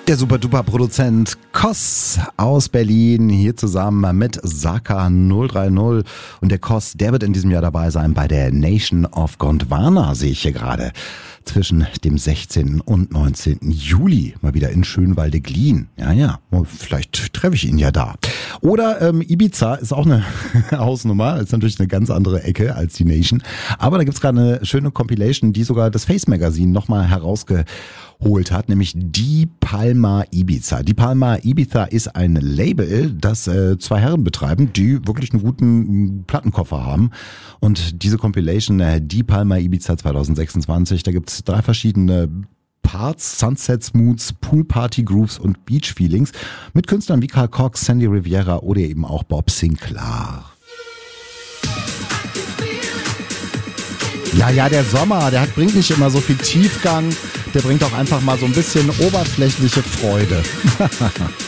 Der Super-Duper-Produzent Koss aus Berlin, hier zusammen mit Saka 030. Und der Koss, der wird in diesem Jahr dabei sein bei der Nation of Gondwana, sehe ich hier gerade. Zwischen dem 16. und 19. Juli. Mal wieder in Schönwalde-Glien. Ja, vielleicht treffe ich ihn ja da. Oder Ibiza ist auch eine Hausnummer. Ist natürlich eine ganz andere Ecke als die Nation. Aber da gibt's gerade eine schöne Compilation, die sogar das Face Magazine nochmal herausgeholt hat, nämlich Die Palma Ibiza. Die Palma Ibiza ist ein Label, das zwei Herren betreiben, die wirklich einen guten Plattenkoffer haben. Und diese Compilation, Die Palma Ibiza 2026, da gibt's 3 verschiedene Parts, Sunsets, Moods, Pool Party Grooves und Beach Feelings mit Künstlern wie Carl Cox, Sandy Rivera oder eben auch Bob Sinclair. Ja, der Sommer, bringt nicht immer so viel Tiefgang, der bringt auch einfach mal so ein bisschen oberflächliche Freude.